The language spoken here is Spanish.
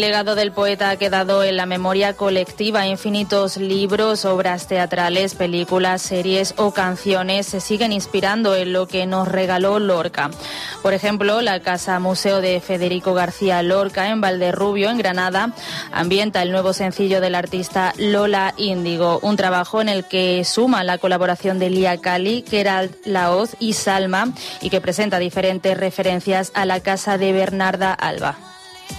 El legado del poeta ha quedado en la memoria colectiva. Infinitos libros, obras teatrales, películas, series o canciones se siguen inspirando en lo que nos regaló Lorca. Por ejemplo, la Casa Museo de Federico García Lorca en Valderrubio, en Granada, ambienta el nuevo sencillo del artista Lola Índigo, un trabajo en el que suma la colaboración de Lía Cali, Queralt Laoz y Salma, y que presenta diferentes referencias a la casa de Bernarda Alba.